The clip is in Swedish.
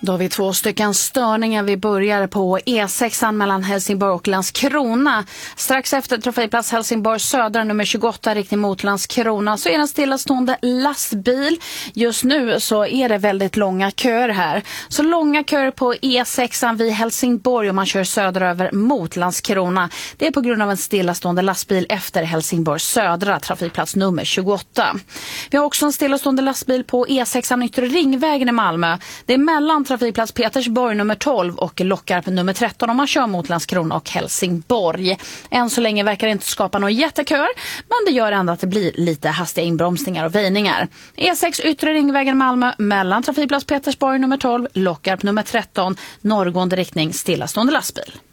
Då har vi 2 stycken störningar. Vi börjar på E6 mellan Helsingborg och Landskrona. Strax efter trafikplats Helsingborg södra nummer 28 riktning mot Landskrona så är det en stillastående lastbil. Just nu så är det väldigt långa köer här. Så långa köer på E6 vid Helsingborg om man kör söderöver mot Landskrona. Det är på grund av en stillastående lastbil efter Helsingborg södra trafikplats nummer 28. Vi har också en stillastående lastbil på E6 Yttre Ringvägen i Malmö. Det är mellan trafikplats Petersborg nummer 12 och Lockarp nummer 13 om man kör mot Landskrona och Helsingborg. Än så länge verkar det inte skapa någon jättekör, men det gör ändå att det blir lite hastiga inbromsningar och väjningar. E6 Yttre Ringvägen Malmö mellan trafikplats Petersborg nummer 12, Lockarp nummer 13, norrgående riktning stillastående lastbil.